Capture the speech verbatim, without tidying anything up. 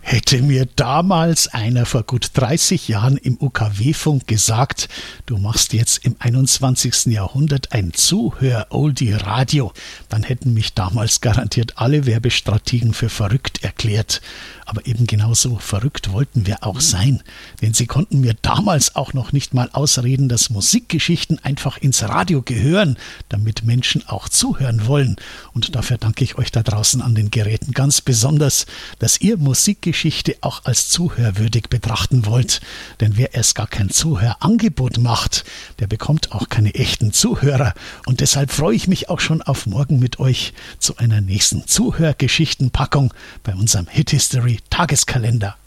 Hätte mir damals einer vor gut dreißig Jahren im U K W-Funk gesagt, du machst jetzt im einundzwanzigsten Jahrhundert ein Zuhör-Oldie-Radio, dann hätten mich damals garantiert alle Werbestrategen für verrückt erklärt. Aber eben genauso verrückt wollten wir auch sein, denn sie konnten mir damals auch noch nicht mal ausreden, dass Musikgeschichten einfach ins Radio gehören, damit Menschen auch zuhören wollen. Und dafür danke ich euch da draußen an den Geräten ganz besonders, dass ihr Musikgeschichte auch als zuhörwürdig betrachten wollt. Denn wer erst gar kein Zuhörangebot macht, der bekommt auch keine echten Zuhörer. Und deshalb freue ich mich auch schon auf morgen mit euch zu einer nächsten Zuhörgeschichtenpackung bei unserem Hit History Tageskalender.